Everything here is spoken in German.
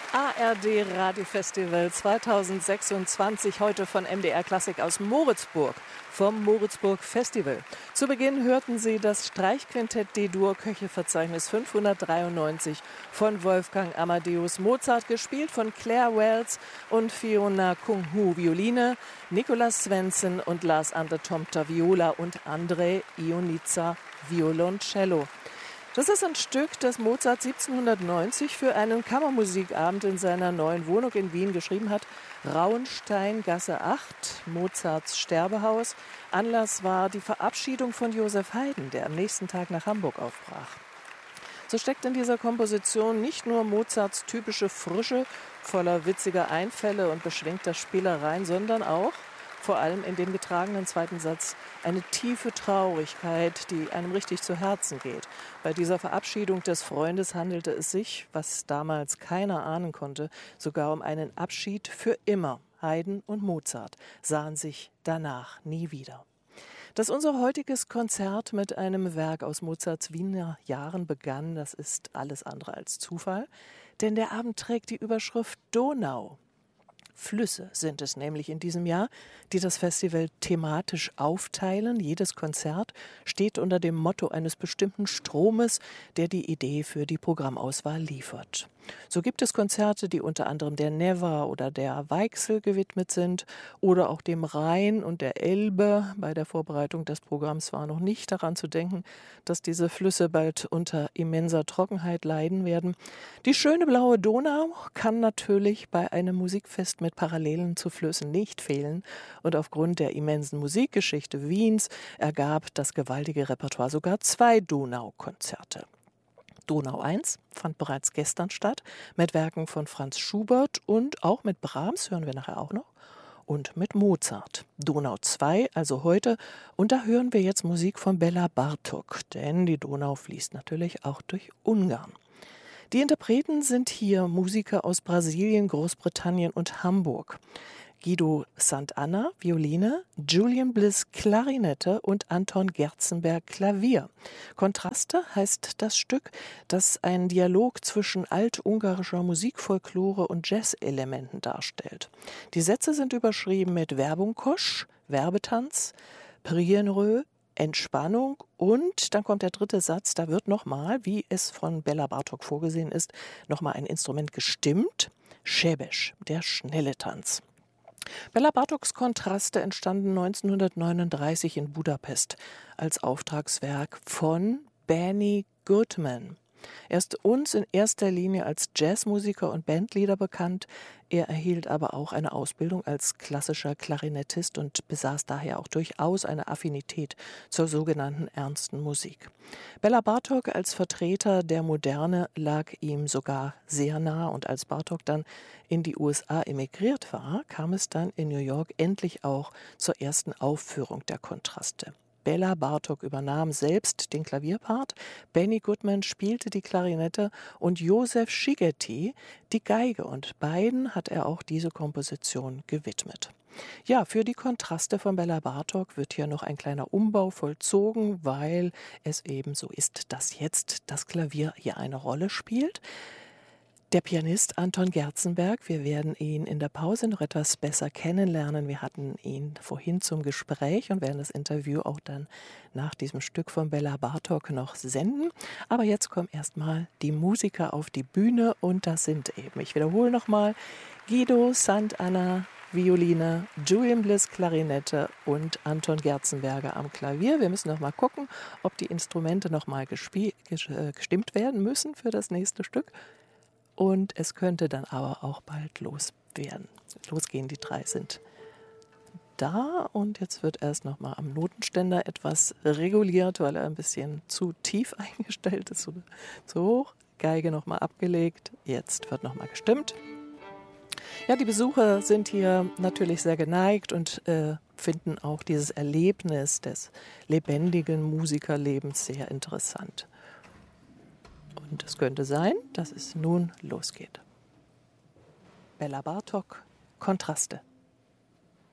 ARD Radiofestival 2026, heute von MDR Klassik aus Moritzburg, vom Moritzburg Festival. Zu Beginn hörten Sie das Streichquintett D-Dur Köchelverzeichnis 593 von Wolfgang Amadeus Mozart, gespielt von Claire Wells und Fiona Kung-Hu Violine, Nicolas Svensson und Lars Ander Tomter Viola und Andrei Ionita Violoncello. Das ist ein Stück, das Mozart 1790 für einen Kammermusikabend in seiner neuen Wohnung in Wien geschrieben hat. Rauensteingasse 8, Mozarts Sterbehaus. Anlass war die Verabschiedung von Joseph Haydn, der am nächsten Tag nach Hamburg aufbrach. So steckt in dieser Komposition nicht nur Mozarts typische Frische, voller witziger Einfälle und beschwingter Spielereien, sondern auch, vor allem in dem getragenen zweiten Satz, eine tiefe Traurigkeit, die einem richtig zu Herzen geht. Bei dieser Verabschiedung des Freundes handelte es sich, was damals keiner ahnen konnte, sogar um einen Abschied für immer. Haydn und Mozart sahen sich danach nie wieder. Dass unser heutiges Konzert mit einem Werk aus Mozarts Wiener Jahren begann, das ist alles andere als Zufall, denn der Abend trägt die Überschrift Donau. Flüsse sind es nämlich in diesem Jahr, die das Festival thematisch aufteilen. Jedes Konzert steht unter dem Motto eines bestimmten Stromes, der die Idee für die Programmauswahl liefert. So gibt es Konzerte, die unter anderem der Neva oder der Weichsel gewidmet sind oder auch dem Rhein und der Elbe. Bei der Vorbereitung des Programms war noch nicht daran zu denken, dass diese Flüsse bald unter immenser Trockenheit leiden werden. Die schöne blaue Donau kann natürlich bei einem Musikfest mit Parallelen zu Flüssen nicht fehlen. Und aufgrund der immensen Musikgeschichte Wiens ergab das gewaltige Repertoire sogar 2 Donaukonzerte. Donau 1 fand bereits gestern statt, mit Werken von Franz Schubert und auch mit Brahms, hören wir nachher auch noch, und mit Mozart. Donau 2, also heute, und da hören wir jetzt Musik von Bela Bartók, denn die Donau fließt natürlich auch durch Ungarn. Die Interpreten sind hier Musiker aus Brasilien, Großbritannien und Hamburg. Guido Sant'Anna, Violine, Julian Bliss, Klarinette und Anton Gerzenberg, Klavier. Kontraste heißt das Stück, das einen Dialog zwischen altungarischer Musikfolklore und Jazz-Elementen darstellt. Die Sätze sind überschrieben mit Werbungkosch, Werbetanz, Prienrö, Entspannung und dann kommt der dritte Satz, da wird nochmal, wie es von Bela Bartók vorgesehen ist, nochmal ein Instrument gestimmt, Schebesch, der schnelle Tanz. Bela Bartóks Kontraste entstanden 1939 in Budapest als Auftragswerk von Benny Goodman. Er ist uns in erster Linie als Jazzmusiker und Bandleader bekannt. Er erhielt aber auch eine Ausbildung als klassischer Klarinettist und besaß daher auch durchaus eine Affinität zur sogenannten ernsten Musik. Bela Bartók als Vertreter der Moderne lag ihm sogar sehr nah, und als Bartók dann in die USA emigriert war, kam es dann in New York endlich auch zur ersten Aufführung der Kontraste. Bela Bartók übernahm selbst den Klavierpart, Benny Goodman spielte die Klarinette und Joseph Szigeti die Geige, und beiden hat er auch diese Komposition gewidmet. Ja, für die Kontraste von Bela Bartók wird hier noch ein kleiner Umbau vollzogen, weil es eben so ist, dass jetzt das Klavier hier eine Rolle spielt. Der Pianist Anton Gerzenberg, wir werden ihn in der Pause noch etwas besser kennenlernen. Wir hatten ihn vorhin zum Gespräch und werden das Interview auch dann nach diesem Stück von Bela Bartók noch senden. Aber jetzt kommen erstmal die Musiker auf die Bühne, und das sind eben, ich wiederhole nochmal, Guido Sant'Anna, Violine, Julian Bliss, Klarinette und Anton Gerzenberger am Klavier. Wir müssen noch mal gucken, ob die Instrumente noch mal gestimmt werden müssen für das nächste Stück. Und es könnte dann aber auch bald losgehen. Die 3 sind da, und jetzt wird erst noch mal am Notenständer etwas reguliert, weil er ein bisschen zu tief eingestellt ist, zu hoch. Geige noch mal abgelegt, jetzt wird noch mal gestimmt. Ja, die Besucher sind hier natürlich sehr geneigt und finden auch dieses Erlebnis des lebendigen Musikerlebens sehr interessant. Und es könnte sein, dass es nun losgeht. Bela Bartók, Kontraste.